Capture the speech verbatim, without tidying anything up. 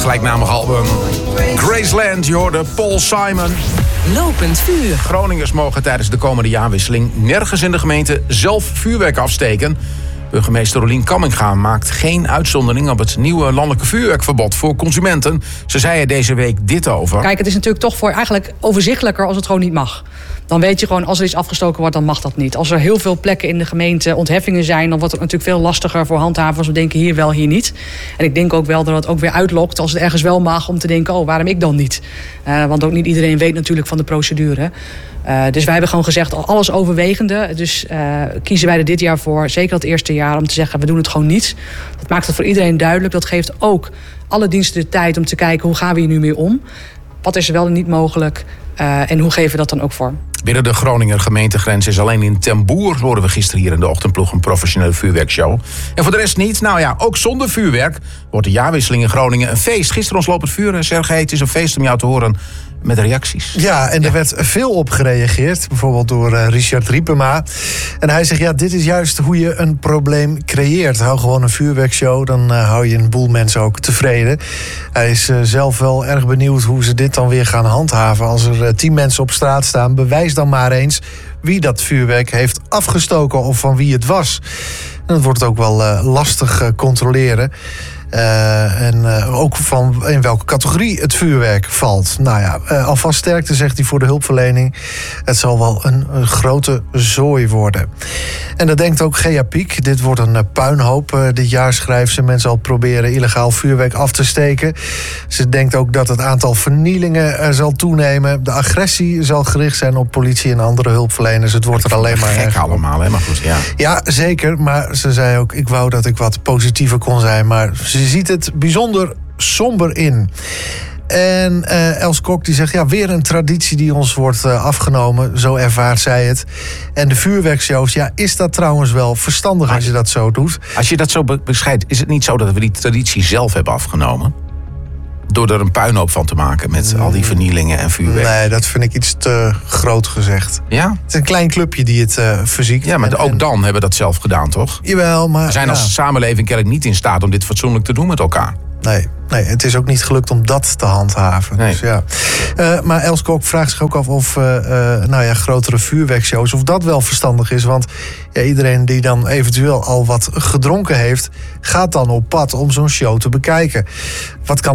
gelijknamige album. Graceland, je hoorde Paul Simon. Lopend vuur. Groningers mogen tijdens de komende jaarwisseling nergens in de gemeente zelf vuurwerk afsteken. Burgemeester Rolien Kamminga maakt geen uitzondering op het nieuwe landelijke vuurwerkverbod voor consumenten. Ze zei er deze week dit over. Kijk, het is natuurlijk toch voor eigenlijk overzichtelijker als het gewoon niet mag. Dan weet je gewoon, als er iets afgestoken wordt, dan mag dat niet. Als er heel veel plekken in de gemeente ontheffingen zijn, dan wordt het natuurlijk veel lastiger voor handhavers. We denken hier wel, hier niet. En ik denk ook wel dat het ook weer uitlokt als het ergens wel mag, om te denken, oh, waarom ik dan niet? Uh, want ook niet iedereen weet natuurlijk van de procedure. Uh, dus wij hebben gewoon gezegd, alles overwegende. Dus uh, kiezen wij er dit jaar voor, zeker het eerste jaar, om te zeggen, we doen het gewoon niet. Dat maakt het voor iedereen duidelijk. Dat geeft ook alle diensten de tijd om te kijken, hoe gaan we hier nu mee om? Wat is er wel en niet mogelijk? Uh, en hoe geven we dat dan ook vorm? Binnen de Groninger gemeentegrens is alleen in Ten Boer, hoorden we gisteren hier in de ochtendploeg, een professionele vuurwerkshow. En voor de rest niet. Nou ja, ook zonder vuurwerk wordt de jaarwisseling in Groningen een feest. Gisteren ons lopend vuur, Sergej, het is een feest om jou te horen met reacties. Ja, en er ja. werd veel op gereageerd. Bijvoorbeeld door uh, Richard Riepema. En hij zegt, ja, dit is juist hoe je een probleem creëert. Hou gewoon een vuurwerkshow, dan uh, hou je een boel mensen ook tevreden. Hij is uh, zelf wel erg benieuwd hoe ze dit dan weer gaan handhaven. Als er uh, tien mensen op straat staan, bewijs dan maar eens wie dat vuurwerk heeft afgestoken of van wie het was. En dat wordt ook wel uh, lastig uh, controleren. Uh, en uh, ook van in welke categorie het vuurwerk valt. Nou ja, uh, alvast sterkte, zegt hij, voor de hulpverlening. Het zal wel een, een grote zooi worden. En dat denkt ook Gea Piek. Dit wordt een uh, puinhoop. Uh, dit jaar, schrijft ze. Men zal proberen illegaal vuurwerk af te steken. Ze denkt ook dat het aantal vernielingen uh, zal toenemen. De agressie zal gericht zijn op politie en andere hulpverleners. Het wordt er alleen maar gek allemaal, hè? Maar goed, ja. Ja, zeker. Maar ze zei ook, ik wou dat ik wat positiever kon zijn. Maar ze ziet het bijzonder somber in. En uh, Els Kok die zegt, ja, weer een traditie die ons wordt uh, afgenomen. Zo ervaart zij het. En de vuurwerkshows, ja, is dat trouwens wel verstandig als je dat zo doet? Als je dat zo beschrijft, is het niet zo dat we die traditie zelf hebben afgenomen? Door er een puinhoop van te maken met al die vernielingen en vuurwerk. Nee, dat vind ik iets te groot gezegd. Ja? Het is een klein clubje die het uh, verziekt. Ja, maar en, ook en... dan hebben we dat zelf gedaan, toch? Jawel, maar... We zijn ja. als samenleving kennelijk niet in staat om dit fatsoenlijk te doen met elkaar. Nee, nee, het is ook niet gelukt om dat te handhaven. Nee. Dus ja. uh, maar Els Kok vraagt zich ook af of uh, uh, nou ja, grotere vuurwerkshows, of dat wel verstandig is. Want ja, iedereen die dan eventueel al wat gedronken heeft, gaat dan op pad om zo'n show te bekijken. Wat kan